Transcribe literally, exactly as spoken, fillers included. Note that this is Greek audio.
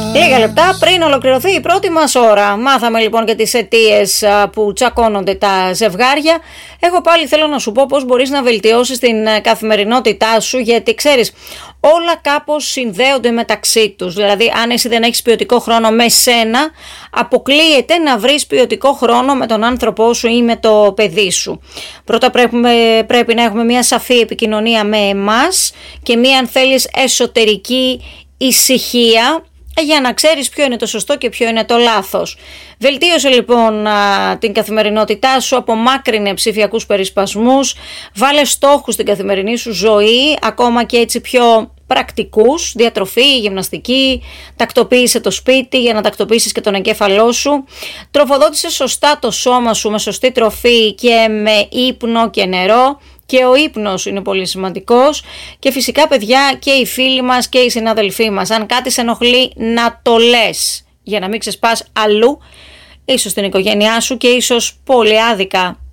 Λίγα λεπτά πριν ολοκληρωθεί η πρώτη μας ώρα. Μάθαμε λοιπόν και τις αιτίες που τσακώνονται τα ζευγάρια. Εγώ πάλι θέλω να σου πω πώς μπορείς να βελτιώσεις την καθημερινότητά σου, γιατί ξέρεις, όλα κάπως συνδέονται μεταξύ τους. Δηλαδή, αν εσύ δεν έχεις ποιοτικό χρόνο με σένα, αποκλείεται να βρεις ποιοτικό χρόνο με τον άνθρωπό σου ή με το παιδί σου. Πρώτα πρέπει, πρέπει να έχουμε μια σαφή επικοινωνία με εμάς και μια, αν θέλεις, εσωτερική ησυχία, για να ξέρεις ποιο είναι το σωστό και ποιο είναι το λάθος. Βελτίωσε λοιπόν α, την καθημερινότητά σου, απομάκρυνε ψηφιακούς περισπασμούς, βάλε στόχους στην καθημερινή σου ζωή, ακόμα και έτσι πιο πρακτικούς, διατροφή, γυμναστική, τακτοποίησε το σπίτι για να τακτοποιήσεις και τον εγκέφαλό σου, τροφοδότησε σωστά το σώμα σου με σωστή τροφή και με ύπνο και νερό. Και ο ύπνος είναι πολύ σημαντικός και φυσικά, παιδιά, και οι φίλοι μας και οι συναδελφοί μας. Αν κάτι σε ενοχλεί, να το λες για να μην ξεσπάς αλλού, ίσως στην οικογένειά σου και ίσως πολύ άδικα